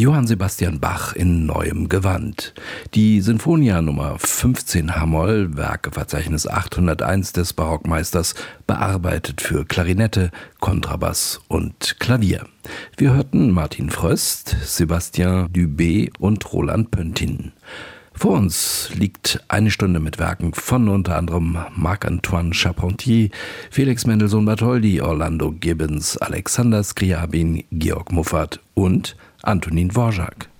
Johann Sebastian Bach in neuem Gewand. Die Sinfonia Nummer 15 H-Moll, Werkeverzeichnis 801 des Barockmeisters, bearbeitet für Klarinette, Kontrabass und Klavier. Wir hörten Martin Fröst, Sébastien Dubé und Roland Pöntin. Vor uns liegt eine Stunde mit Werken von unter anderem Marc-Antoine Charpentier, Felix Mendelssohn-Bartholdy, Orlando Gibbons, Alexander Scriabin, Georg Muffat und Antonin Dvorak.